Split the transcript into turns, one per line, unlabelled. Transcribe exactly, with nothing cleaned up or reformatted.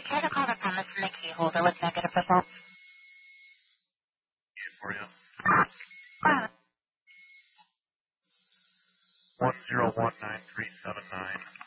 tried to call the premise in the key holder with negative results.
For you.
Uh,
One zero one nine three seven nine.